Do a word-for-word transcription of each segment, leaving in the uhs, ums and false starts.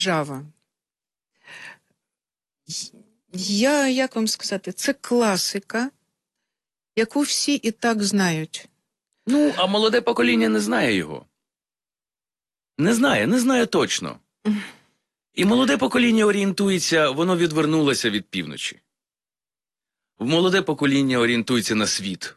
Держава. Я, як вам сказати, це класика, яку всі і так знають. Ну, а молоде покоління не знає його. Не знає, не знає точно. І молоде покоління орієнтується, воно відвернулося від півночі. Молоде покоління орієнтується на світ.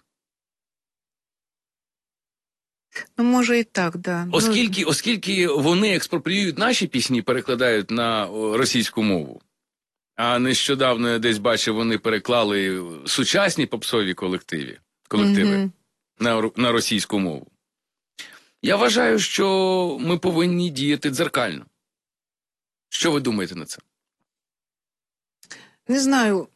Ну, може і так, да. Оскільки, оскільки вони експропріюють наші пісні, перекладають на російську мову. А нещодавно я десь бачив, вони переклали сучасні попсові колективи, колективи mm-hmm. на, на російську мову. Я вважаю, що ми повинні діяти дзеркально. Що ви думаєте на це? Не знаю.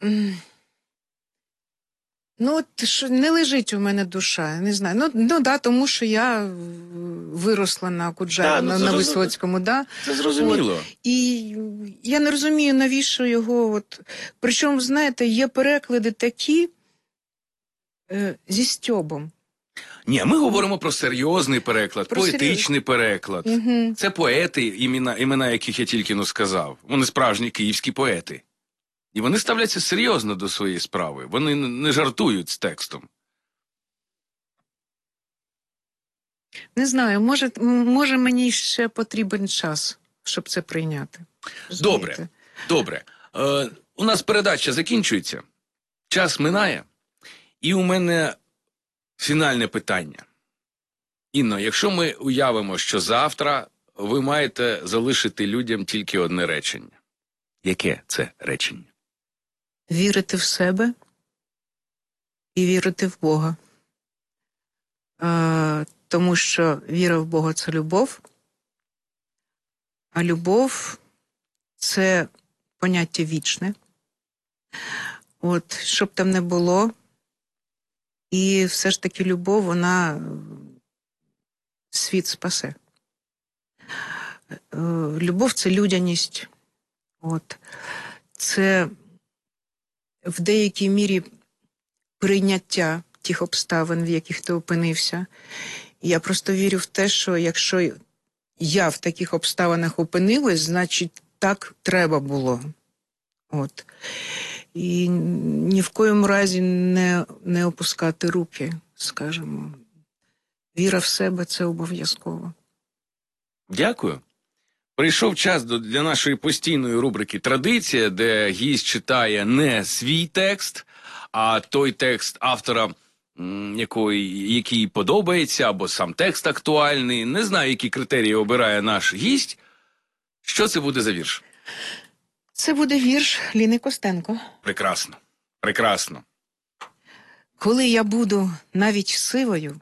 Ну, от що не лежить у мене душа, не знаю. Ну, ну да, тому що я виросла на Куджаві, ну, на, на Висоцькому, да. Це зрозуміло. От. І я не розумію, навіщо його, от. Причому, знаєте, є переклади такі е, зі стьобом. Ні, ми говоримо про серйозний переклад, про поетичний серйоз... переклад. Угу. Це поети, імена, імена яких я тільки но сказав. Вони справжні київські поети. І вони ставляться серйозно до своєї справи. Вони не жартують з текстом. Не знаю, може, може мені ще потрібен час, щоб це прийняти. Добре, Знаєте? добре. Е, у нас передача закінчується, час минає, і у мене фінальне питання. Інно, якщо ми уявимо, що завтра ви маєте залишити людям тільки одне речення. Яке це речення? Вірити в себе і вірити в Бога. Е, тому що віра в Бога – це любов, а любов – це поняття вічне. От, щоб там не було, і все ж таки любов, вона світ спасе. Е, любов – це людяність. От. Це в деякій мірі прийняття тих обставин, в яких ти опинився. Я просто вірю в те, що якщо я в таких обставинах опинилась, значить так треба було. От. І ні в коєму разі не, не опускати руки, скажімо. Віра в себе – це обов'язково. Дякую. Прийшов час для нашої постійної рубрики «Традиція», де гість читає не свій текст, а той текст автора, який, який подобається, або сам текст актуальний. Не знаю, які критерії обирає наш гість. Що це буде за вірш? Це буде вірш Ліни Костенко. Прекрасно. Прекрасно. Коли я буду навіть сивою,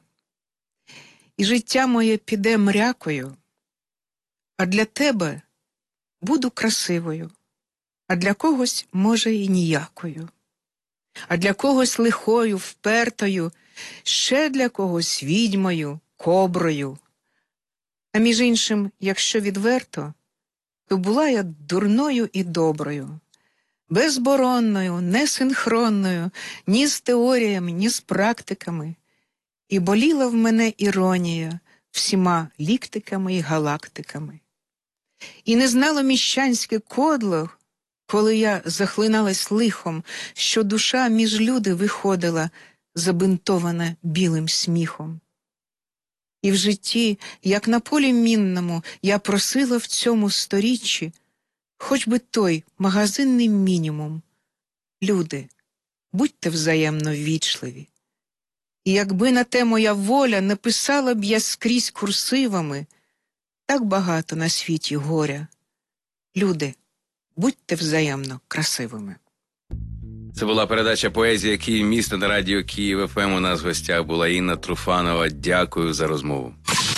і життя моє піде мрякою, а для тебе буду красивою, а для когось, може, і ніякою, а для когось лихою, впертою, ще для когось відьмою, коброю. А між іншим, якщо відверто, то була я дурною і доброю, безборонною, несинхронною, ні з теоріями, ні з практиками, і боліла в мене іронія всіма ліктиками і галактиками. І не знало міщанське кодло, коли я захлиналась лихом, що душа між люди виходила, забинтована білим сміхом. І в житті, як на полі мінному, я просила в цьому сторіччі хоч би той магазинний мінімум. Люди, будьте взаємно ввічливі. І якби на те моя воля, написала б я скрізь курсивами, так багато на світі горя. Люди, будьте взаємно красивими. Це була передача «Поезія Київ міста» на радіо Київ еф ем. У нас в гостях була Інна Труфанова. Дякую за розмову.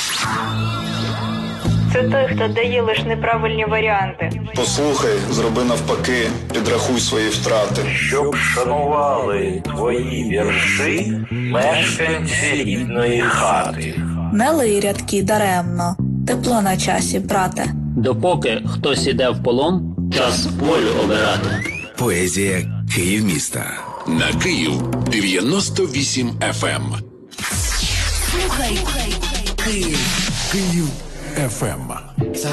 Це той, хто дає лише неправильні варіанти. Послухай, зроби навпаки, підрахуй свої втрати. Щоб шанували твої вірші мешканці рідної хати. Не лий рядки даремно, тепло на часі, брате. Допоки хтось іде в полон, час волю обирати. Поезія Київ міста. На Київ дев'яносто вісім еф ем. Слухай Київ. Київ еф ем.